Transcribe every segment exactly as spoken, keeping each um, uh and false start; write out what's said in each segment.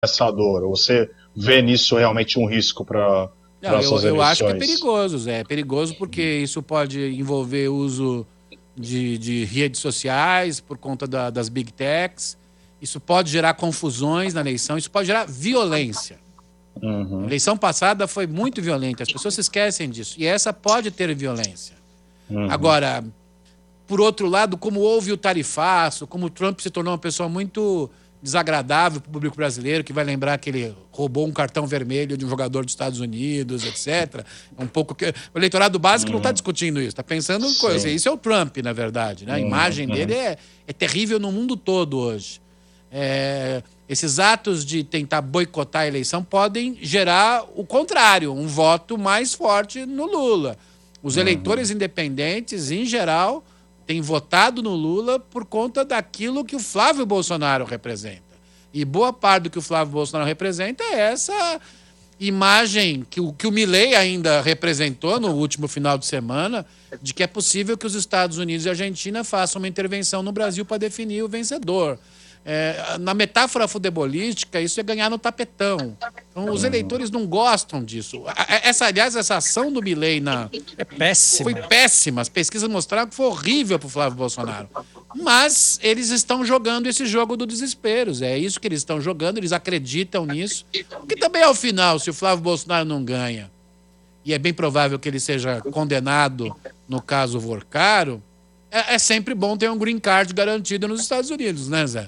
ameaçador? Ou você vê nisso realmente um risco para Não, eu, eu acho que é perigoso, Zé. É perigoso porque isso pode envolver uso de, de redes sociais por conta da, das big techs. Isso pode gerar confusões na eleição, isso pode gerar violência. Uhum. A eleição passada foi muito violenta, as pessoas se esquecem disso. E essa pode ter violência. Uhum. Agora, por outro lado, como houve o tarifaço, como o Trump se tornou uma pessoa muito desagradável para o público brasileiro, que vai lembrar que ele roubou um cartão vermelho de um jogador dos Estados Unidos, etcétera. Um pouco que... O eleitorado básico uhum. não está discutindo isso, está pensando em coisa. Isso é o Trump, na verdade. Né? A uhum. imagem dele é, é terrível no mundo todo hoje. É... Esses atos de tentar boicotar a eleição podem gerar o contrário, um voto mais forte no Lula. Os eleitores uhum. independentes, em geral, têm votado no Lula por conta daquilo que o Flávio Bolsonaro representa. E boa parte do que o Flávio Bolsonaro representa é essa imagem que o, que o Milei ainda representou no último final de semana, de que é possível que os Estados Unidos e a Argentina façam uma intervenção no Brasil para definir o vencedor. É, na metáfora futebolística, isso é ganhar no tapetão. Então, os eleitores não gostam disso. Essa, aliás, essa ação do Milei na... é péssima. Foi péssima. As pesquisas mostraram que foi horrível para o Flávio Bolsonaro. Mas eles estão jogando esse jogo do desespero. É isso que eles estão jogando, eles acreditam nisso. Porque também, ao final, se o Flávio Bolsonaro não ganha, e é bem provável que ele seja condenado no caso Vorcaro, é, é sempre bom ter um green card garantido nos Estados Unidos, né, Zé?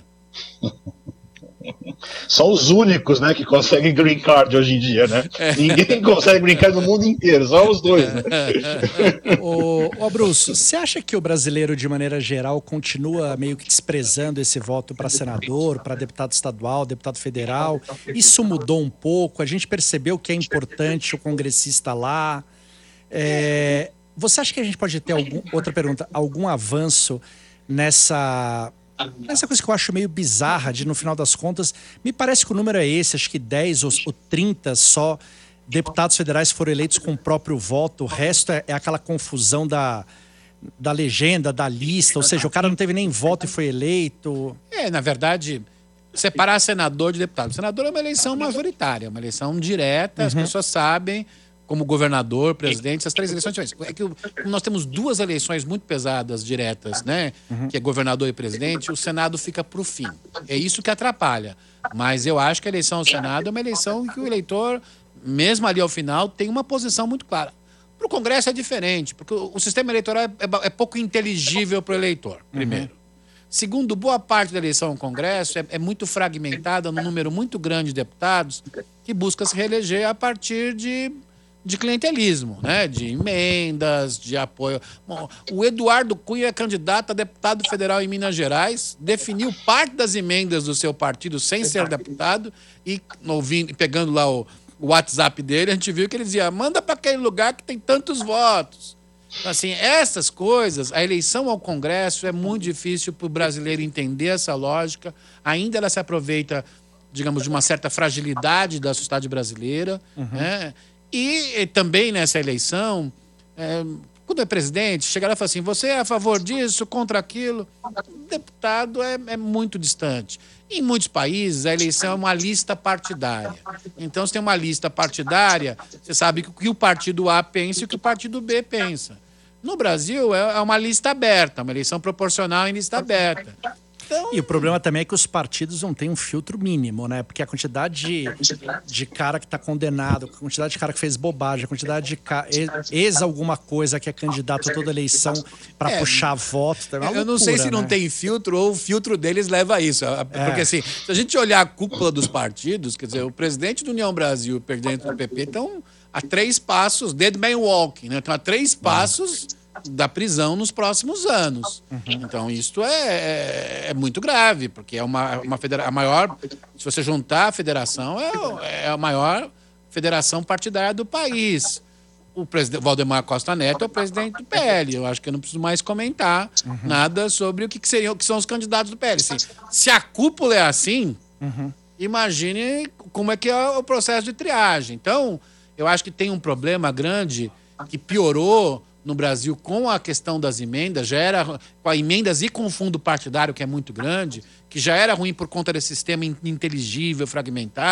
São os únicos, né, que conseguem green card hoje em dia, né? É. Ninguém consegue green card no mundo inteiro, só os dois, né? Ô, ô Bruce, você acha que o brasileiro, de maneira geral, continua meio que desprezando esse voto para senador, para deputado estadual, deputado federal? Isso mudou um pouco? A gente percebeu que é importante o congressista lá? É, você acha que a gente pode ter algum, outra pergunta, algum avanço nessa... Essa coisa que eu acho meio bizarra, de no final das contas, me parece que o número é esse, acho que dez ou trinta só deputados federais foram eleitos com o próprio voto, o resto é, é aquela confusão da, da legenda, da lista, ou seja, o cara não teve nem voto e foi eleito. É, na verdade, separar senador de deputado. Senador é uma eleição majoritária, uma eleição direta, uhum. as pessoas sabem... como governador, presidente, essas três eleições diferentes. É que nós temos duas eleições muito pesadas, diretas, né? Uhum. Que é governador e presidente, o Senado fica para o fim. É isso que atrapalha. Mas eu acho que a eleição ao Senado é uma eleição que o eleitor, mesmo ali ao final, tem uma posição muito clara. Para o Congresso é diferente, porque o sistema eleitoral é, é pouco inteligível para o eleitor, primeiro. Uhum. Segundo, boa parte da eleição ao Congresso é, é muito fragmentada num número muito grande de deputados que busca se reeleger a partir de... de clientelismo, né? De emendas, de apoio. Bom, o Eduardo Cunha é candidato a deputado federal em Minas Gerais, definiu parte das emendas do seu partido sem ser deputado e ouvindo, pegando lá o, o WhatsApp dele, a gente viu que ele dizia, manda para aquele lugar que tem tantos votos. Então, assim, essas coisas, a eleição ao Congresso é muito difícil para o brasileiro entender essa lógica, ainda ela se aproveita, digamos, de uma certa fragilidade da sociedade brasileira, uhum. né? E, e também nessa eleição, é, quando é presidente, chega lá e fala assim, você é a favor disso, contra aquilo? O deputado é, é muito distante. Em muitos países, a eleição é uma lista partidária. Então, se tem uma lista partidária, você sabe que o que o partido A pensa e o que o partido B pensa. No Brasil, é uma lista aberta, uma eleição proporcional em lista aberta. Então... E o problema também é que os partidos não têm um filtro mínimo, né? Porque a quantidade de, de cara que está condenado, a quantidade de cara que fez bobagem, a quantidade de ca... ex alguma coisa que é candidato a toda eleição para é, puxar voto. É uma loucura, eu não sei se né? não tem filtro ou o filtro deles leva a isso. Porque é. assim, se a gente olhar a cúpula dos partidos, quer dizer, o presidente do União Brasil e o presidente do P P estão a três passos, dead man walking, né? Estão a três passos... da prisão nos próximos anos. Uhum. Então, isto é, é, é muito grave, porque é uma, uma federa- a maior... Se você juntar a federação, é, é a maior federação partidária do país. O presidente Valdemar Costa Neto é o presidente do P L. Eu acho que eu não preciso mais comentar uhum. nada sobre o que, que, seriam, que são os candidatos do P L. Assim, se a cúpula é assim, uhum. imagine como é que é o processo de triagem. Então, eu acho que tem um problema grande que piorou no Brasil com a questão das emendas, já era com as emendas e com o fundo partidário, que é muito grande, que já era ruim por conta desse sistema ininteligível, fragmentado.